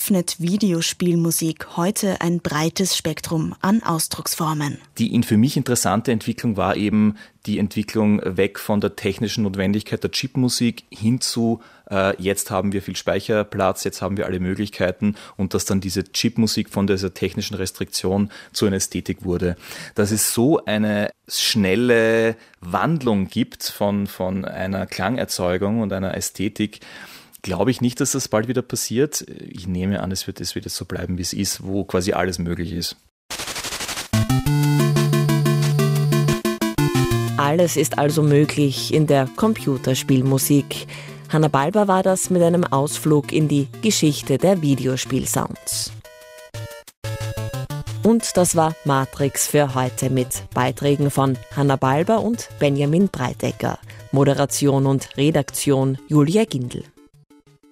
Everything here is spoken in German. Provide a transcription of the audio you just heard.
eröffnet Videospielmusik heute ein breites Spektrum an Ausdrucksformen. Die für mich interessante Entwicklung war eben die Entwicklung weg von der technischen Notwendigkeit der Chipmusik hin zu jetzt haben wir viel Speicherplatz, jetzt haben wir alle Möglichkeiten und dass dann diese Chipmusik von dieser technischen Restriktion zu einer Ästhetik wurde. Dass es so eine schnelle Wandlung gibt von einer Klangerzeugung und einer Ästhetik, glaube ich nicht, dass das bald wieder passiert. Ich nehme an, es wird jetzt so bleiben, wie es ist, wo quasi alles möglich ist. Alles ist also möglich in der Computerspielmusik. Hanna Balber war das mit einem Ausflug in die Geschichte der Videospielsounds. Und das war Matrix für heute mit Beiträgen von Hanna Balber und Benjamin Breitecker. Moderation und Redaktion Julia Gindl.